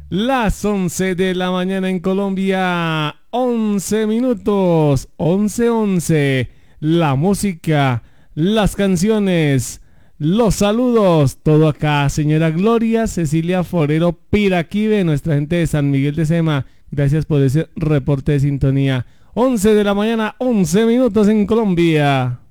Las 11 de la mañana en Colombia, 11 minutos, 11:11. La música, las canciones, los saludos, todo acá, señora Gloria Cecilia Forero Piraquive, nuestra gente de San Miguel de Sema. Gracias por ese reporte de sintonía. 11 de la mañana, 11 minutos en Colombia.